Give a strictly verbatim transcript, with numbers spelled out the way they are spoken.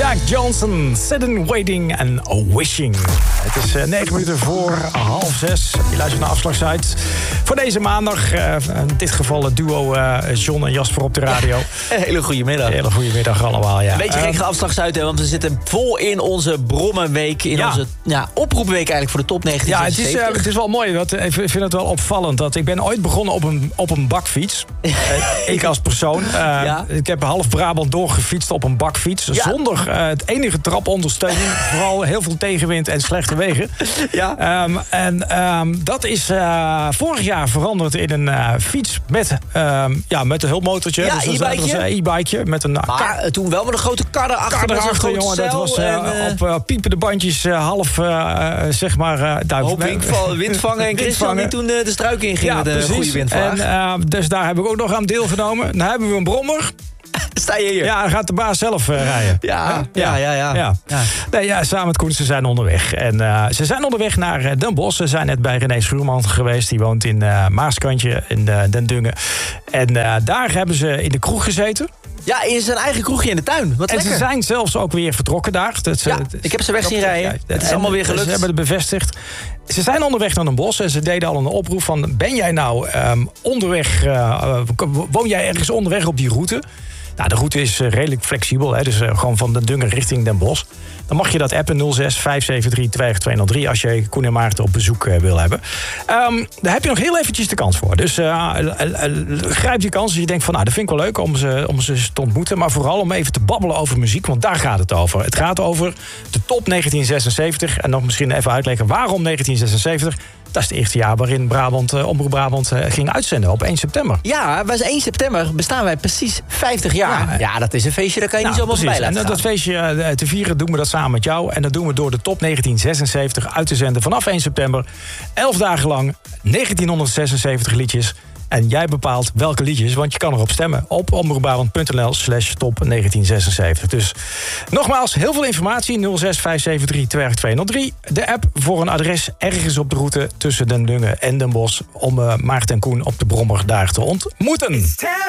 Jack Johnson, Sitting, Waiting and Wishing. Het is uh, negen minuten voor half zes. Je luistert naar Afslagsuit. Voor deze maandag, uh, in dit geval het duo uh, John en Jasper op de radio. Ja, een hele goede middag. Hele goede middag allemaal, ja. Een beetje um, geen Afslagsuit, hè, want we zitten vol in onze Brommenweek. In ja. onze ja, oproepweek eigenlijk voor de top negentien zesenzeventig. Ja, het is, uh, het is wel mooi. Want, uh, ik vind het wel opvallend dat ik ben ooit begonnen op een, op een bakfiets. uh, ik als persoon. Uh, ja. Ik heb half Brabant doorgefietst op een bakfiets. Ja. Zonder uh, het enige trapondersteuning. Vooral heel veel tegenwind en slechte wegen. Ja. Um, en um, dat is uh, vorig jaar veranderd in een uh, fiets met, um, ja, met een hulpmotortje. Ja, dus e-bikeje. Een e-bikeje met een... Maar kar- toen wel met een grote kar erachter. Kar erachter, jongen. Dat was uh, en, uh, op uh, piepende bandjes uh, half, uh, zeg maar... Uh, Een hoop windval, windvangen en Christian die toen uh, de struik inging ja, met een precies. goede windvlaag. En, uh, dus daar heb ik ook nog aan deelgenomen. Dan hebben we een brommer. Sta je hier? Ja, dan gaat de baas zelf uh, rijden. Ja, ja, ja. ja, ja. ja. Nee, ja samen met Koen, ze zijn onderweg. En uh, ze zijn onderweg naar uh, Den Bosch. Ze zijn net bij René Schuurman geweest. Die woont in uh, Maaskantje in uh, Den Dungen. En uh, daar hebben ze in de kroeg gezeten. Ja, in zijn eigen kroegje in de tuin. Wat en lekker. Ze zijn zelfs ook weer vertrokken daar. Dat, ja, het, ik heb ze weg zien rijden. Ja, het is allemaal weer gelukt. Ze hebben het bevestigd. Ze zijn onderweg naar Den Bosch en ze deden al een oproep van... ben jij nou um, onderweg... Uh, woon jij ergens onderweg op die route? Nou, de route is uh, redelijk flexibel. Hè? Dus uh, gewoon van Den Dungen richting Den Bosch. Dan mag je dat appen nul zes vijf zeven drie twee twee nul drie... als je Koen en Maarten op bezoek uh, wil hebben. Um, daar heb je nog heel eventjes de kans voor. Dus uh, uh, uh, grijp die kans. Je denkt van, nou, dat vind ik wel leuk om ze, om ze te ontmoeten. Maar vooral om even te babbelen over muziek. Want daar gaat het over. Het gaat over de top negentien zesenzeventig. En nog misschien even uitleggen waarom negentien zesenzeventig... Dat is het eerste jaar waarin Brabant, uh, Omroep Brabant uh, ging uitzenden op één september. Ja, was één september bestaan wij precies vijftig jaar. Ja, ja dat is een feestje, daar kan je nou, niet zomaar voorbij laten En gaan. dat feestje uh, te vieren doen we dat samen met jou. En dat doen we door de top negentien zesenzeventig uit te zenden vanaf één september. Elf dagen lang, negentienhonderdzesenzeventig liedjes. En jij bepaalt welke liedjes, want je kan erop stemmen op omroepbrabant.nl slash top negentien zesenzeventig. Dus nogmaals, heel veel informatie, nul zes vijf zeven drie twee twee nul drie. De app voor een adres ergens op de route tussen Den Dungen en Den Bosch... om uh, Maarten en Koen op de brommer daar te ontmoeten.